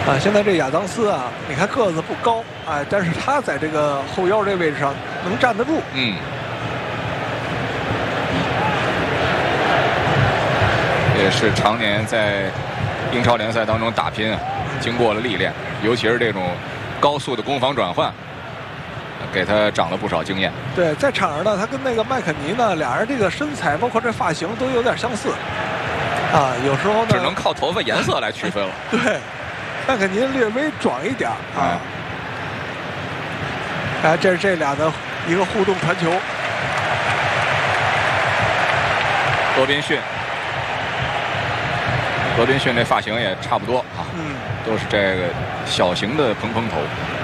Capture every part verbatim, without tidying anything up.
啊，现在这亚当斯啊，你看个子不高，哎，但是他在这个后腰这位置上能站得住。 嗯，也是常年在英超联赛当中打拼啊，经过了历练，尤其是这种高速的攻防转换，给他长了不少经验。 对，在场上呢，他跟那个麦肯尼呢，俩人这个身材包括这发型都有点相似。啊，有时候呢， 只能靠头发颜色来区分了。 对，麦肯尼略微壮一点啊。哎，这是这俩的一个互动传球。 罗宾逊，罗宾逊这发型也差不多啊， 嗯， 都是这个小型的蓬蓬头。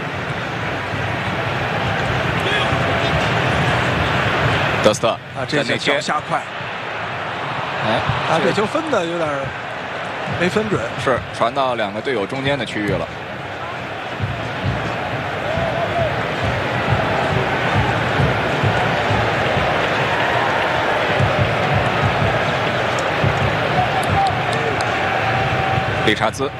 德斯特啊，这内球下快。 哎， 啊，这球分的有点没分准， 是传到两个队友中间的区域了。理查兹，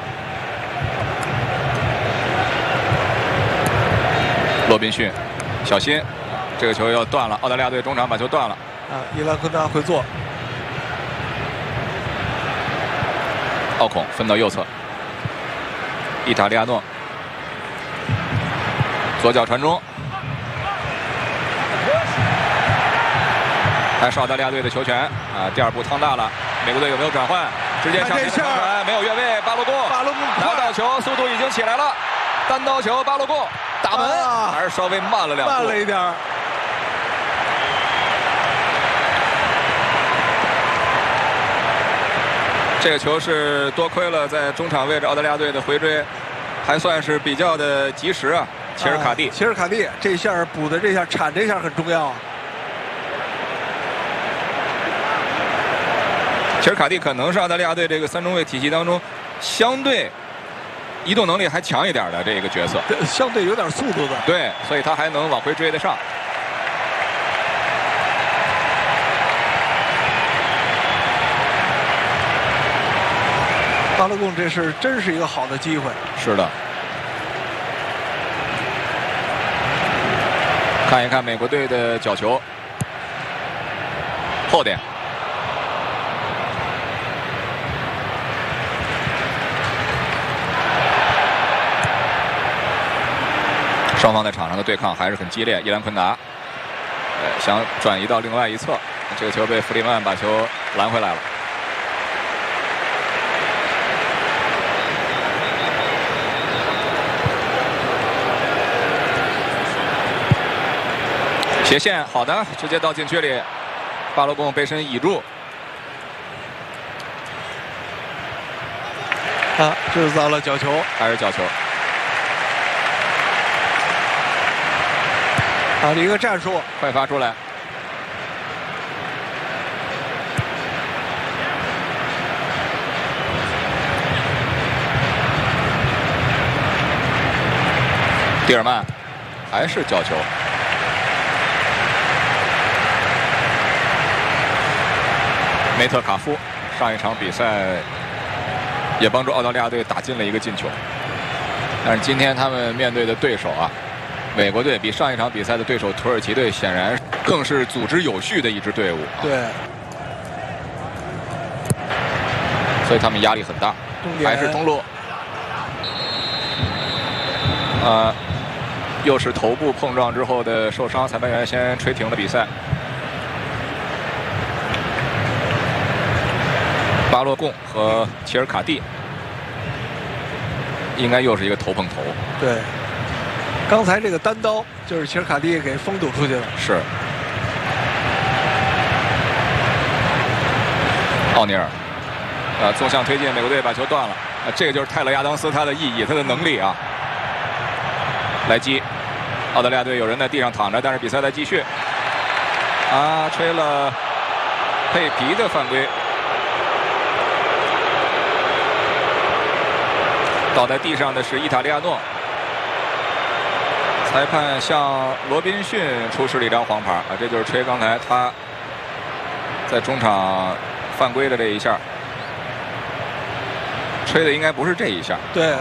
罗宾逊，小心，这个球要断了。澳大利亚队中场把球断了。 啊，伊兰昆达回做。 奥孔分到右侧，伊塔利亚诺左脚传中，还是澳大利亚队的球权啊！第二步趟大了，美国队有没有转换？直接上前传，没有越位，巴洛贡， 巴洛贡拿到球，速度已经起来了，单刀球，巴洛贡打门，啊、还是稍微慢了两步， 慢了一点。 这个球是多亏了在中场位置澳大利亚队的回追，还算是比较的及时啊。切尔卡蒂， 切尔卡蒂这下补的这下铲这下很重要。 切尔卡蒂可能是澳大利亚队这个三中卫体系当中相对移动能力还强一点的这个角色， 相对有点速度的。 对，所以他还能往回追得上。 巴洛贡这是真是一个好的机会。 是的。看一看美国队的角球，后点。双方在场上的对抗还是很激烈。伊兰昆达，呃，想转移到另外一侧，这个球被弗里曼把球拦回来了。斜线，好的，直接到禁区里，巴洛贡背身倚住。 啊，制造了角球， 还是角球。 啊，一个战术， 快发出来。蒂尔曼，还是角球。梅特卡夫上一场比赛也帮助澳大利亚队打进了一个进球，但是今天他们面对的对手啊，美国队比上一场比赛的对手土耳其队显然更是组织有序的一支队伍， 对， 所以他们压力很大，还是中路，啊，又是头部碰撞之后的受伤，裁判员先吹停了比赛。巴洛贡和切尔卡蒂应该又是一个头碰头。 对，刚才这个单刀就是切尔卡蒂给封堵出去了。 是。奥尼尔，啊，纵向推进，美国队把球断了。啊，这个就是泰勒·亚当斯他的意义，他的能力啊。莱基，澳大利亚队有人在地上躺着，但是比赛在继续。啊，吹了佩皮的犯规。倒在地上的是伊塔利亚诺，裁判向罗宾逊出示了一张黄牌啊，这就是吹刚才他在中场犯规的这一下，吹的应该不是这一下。 对。